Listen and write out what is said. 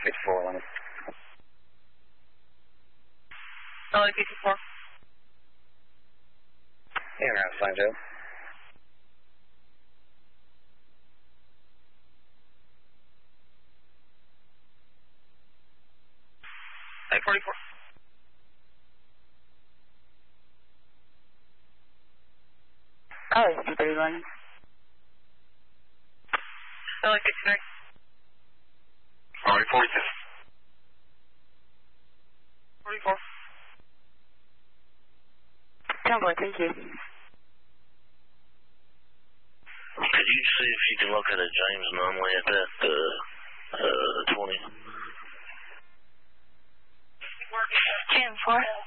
54, limit. LA 54. Yeah, around fine, Joe. LA 44. LA 231. LA 59. LA 42. 44. Convoy, thank you. Could you see if you can locate a James Nunley at that 20? 10-4.